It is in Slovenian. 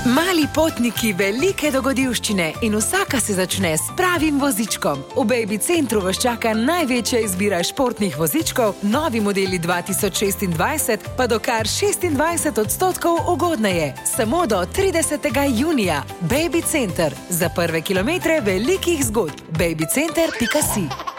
Mali potniki, velike dogodivščine in vsaka se začne s pravim vozičkom. V Baby Centru vas čaka največja izbira športnih vozičkov, novi modeli 2026 pa do kar 26% ugodneje. Samo do 30. junija. Baby Center. Za prve kilometre velikih zgodb. babycenter.si